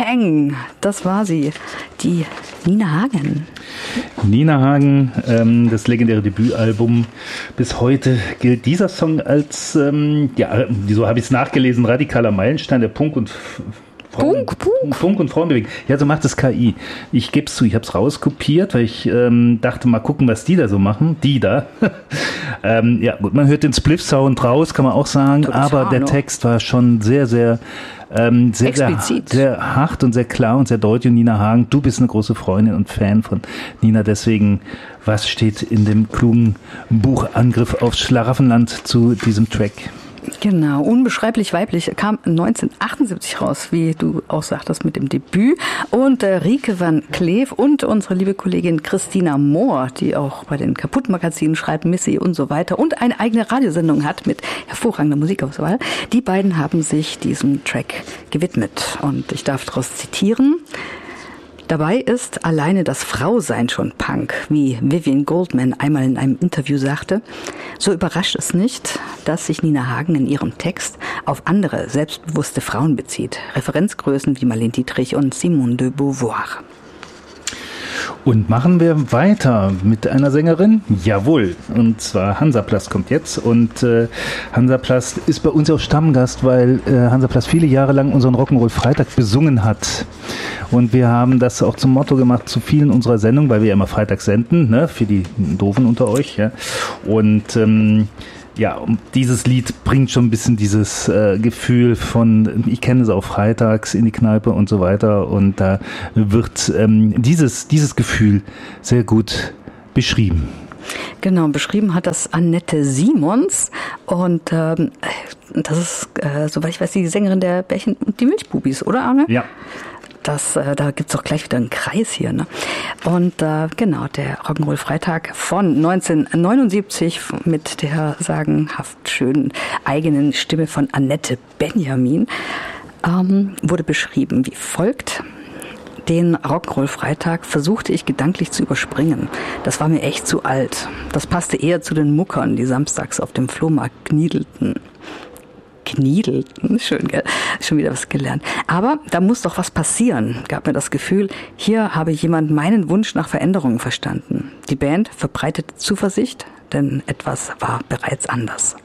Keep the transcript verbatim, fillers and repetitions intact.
Peng, das war sie, die Nina Hagen. Nina Hagen, ähm, das legendäre Debütalbum. Bis heute gilt dieser Song als, ähm, ja, so habe ich es nachgelesen, radikaler Meilenstein der Punk- und Frauen, Punk, Punk. Punk und Frauenbewegung. Ja, so macht das K I. Ich gebe es zu, ich habe es rauskopiert, weil ich ähm, dachte, mal gucken, was die da so machen. Die da. ähm, ja, gut, man hört den Spliff-Sound raus, kann man auch sagen, Total, aber der no. Text war schon sehr, sehr Ähm, sehr, sehr, sehr hart und sehr klar und sehr deutlich. Und Nina Hagen, du bist eine große Freundin und Fan von Nina. Deswegen, was steht in dem klugen Buch Angriff aufs Schlaraffenland zu diesem Track? Genau, unbeschreiblich weiblich, kam neunzehnhundertachtundsiebzig raus, wie du auch sagtest, mit dem Debüt. Und äh, Rieke van Kleef und unsere liebe Kollegin Christina Mohr, die auch bei den Kaputt-Magazinen schreibt, Missy und so weiter und eine eigene Radiosendung hat mit hervorragender Musikauswahl. Die beiden haben sich diesem Track gewidmet und ich darf daraus zitieren. Dabei ist alleine das Frausein schon Punk, wie Vivian Goldman einmal in einem Interview sagte. So überrascht es nicht, dass sich Nina Hagen in ihrem Text auf andere selbstbewusste Frauen bezieht. Referenzgrößen wie Marlene Dietrich und Simone de Beauvoir. Und machen wir weiter mit einer Sängerin? Jawohl, und zwar Hansaplast kommt jetzt und äh, Hansaplast ist bei uns auch Stammgast, weil äh, Hansaplast viele Jahre lang unseren Rock'n'Roll Freitag besungen hat. Und wir haben das auch zum Motto gemacht zu vielen unserer Sendungen, weil wir ja immer freitags senden, ne, für die Doofen unter euch. Ja. Und ähm, ja, und dieses Lied bringt schon ein bisschen dieses äh, Gefühl von, ich kenne es auch freitags in die Kneipe und so weiter. Und da wird ähm, dieses, dieses Gefühl sehr gut beschrieben. Genau, beschrieben hat das Annette Simons und ähm, das ist, äh, soweit ich weiß, die Sängerin der Bärchen und die Milchbubis, oder Arne? Ja. Das, äh, da gibt's auch gleich wieder einen Kreis hier, ne? Und äh, genau, der Rock'n'Roll Freitag von neunzehnhundertneunundsiebzig mit der sagenhaft schönen eigenen Stimme von Annette Benjamin ähm, wurde beschrieben wie folgt. Den Rock'n'Roll Freitag versuchte ich gedanklich zu überspringen. Das war mir echt zu alt. Das passte eher zu den Muckern, die samstags auf dem Flohmarkt kniedelten. Kniedelten, schön, gell? Schon wieder was gelernt. Aber da muss doch was passieren, gab mir das Gefühl. Hier habe jemand meinen Wunsch nach Veränderungen verstanden. Die Band verbreitete Zuversicht, denn etwas war bereits anders.